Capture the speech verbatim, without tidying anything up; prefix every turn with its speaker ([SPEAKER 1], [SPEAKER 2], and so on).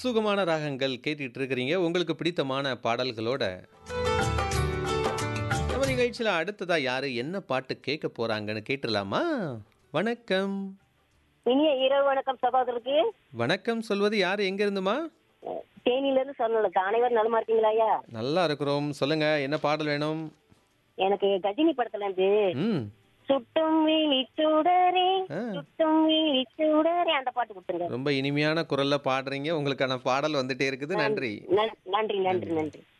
[SPEAKER 1] சுகமான ராகங்கள் கேட்டுட்டு இருக்கிறீங்க. உங்களுக்கு பிடித்தமான பாடல்களோட. நம்ம நிகழ்ச்சியில அடுத்ததா யாரு என்ன பாட்டு கேட்க போறாங்கன்னு கேட்டுடலாமா? வணக்கம்.
[SPEAKER 2] இனிய இரவு வணக்கம் சகோதரருக்கு.
[SPEAKER 1] வணக்கம் சொல்வது யாரு எங்க இருந்துமா?
[SPEAKER 2] தேனியில இருந்து சொன்னலுக்கு அனைவரும் நலமா இருக்கீங்களா ஐயா?
[SPEAKER 1] நல்லா இருக்கிறோம். சொல்லுங்க என்ன பாடல் வேணும்?
[SPEAKER 2] எனக்கு கஜினி படத்துல இருந்து
[SPEAKER 1] ம்.
[SPEAKER 2] சுட்டும் விழி சுடரே
[SPEAKER 1] ஆ.
[SPEAKER 2] சுட்டும் விழி சுடரே அந்த பாட்டு கொடுத்துருங்க.
[SPEAKER 1] ரொம்ப இனிமையான குரல்ல பாடுறீங்க. உங்களுக்கான பாடல் வந்துட்டே இருக்குது. நன்றி.
[SPEAKER 2] நன்றி நன்றி நன்றி.